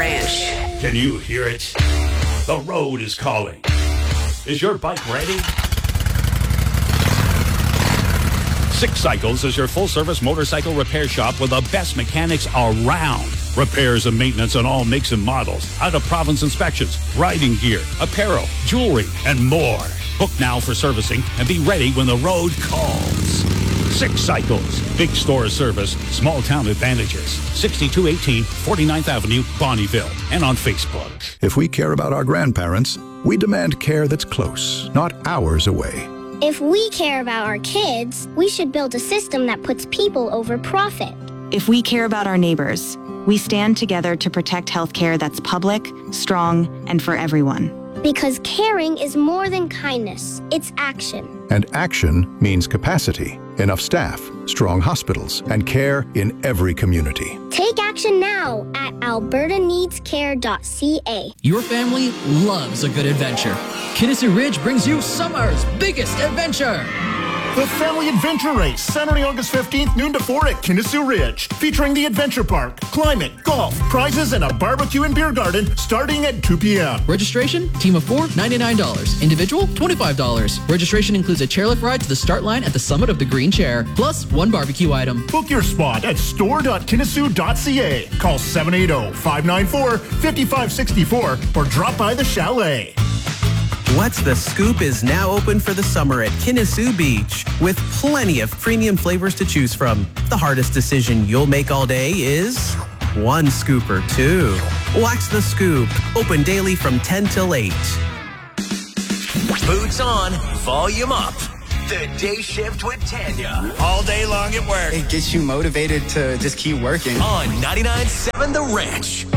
Ranch. Can you hear it? The road is calling. Is your bike ready? Six Cycles is your full-service motorcycle repair shop with the best mechanics around. Repairs and maintenance on all makes and models, out-of-province inspections, riding gear, apparel, jewelry, and more. Book now for servicing and be ready when the road calls. Six Cycles. Big store service, small town advantages. 6218 49th Avenue, Bonnyville. And on Facebook. If we care about our grandparents, we demand care that's close, not hours away. If we care about our kids, we should build a system that puts people over profit. If we care about our neighbors, we stand together to protect healthcare that's public, strong, and for everyone. Because caring is more than kindness, it's action. And action means capacity, enough staff, strong hospitals, and care in every community. Take action now at albertaneedscare.ca. Your family loves a good adventure. Kinnison Ridge brings you summer's biggest adventure. The Family Adventure Race, Saturday, August 15th, noon to 4 at Kinnison Ridge, featuring the Adventure Park, climate, golf, prizes, and a barbecue and beer garden starting at 2 p.m. Registration, team of 4, $99. Individual, $25. Registration includes a chairlift ride to the start line at the summit of the Green Chair, plus one barbecue item. Book your spot at store.kinnisu.ca. Call 780-594-5564 or drop by the chalet. What's the Scoop is now open for the summer at Kinnison Beach with plenty of premium flavors to choose from. The hardest decision you'll make all day is one scoop or two. Wax the Scoop, open daily from 10 till 8. Boots on, volume up. The Day Shift with Tanya. All day long at work. It gets you motivated to just keep working. On 99.7 The Ranch.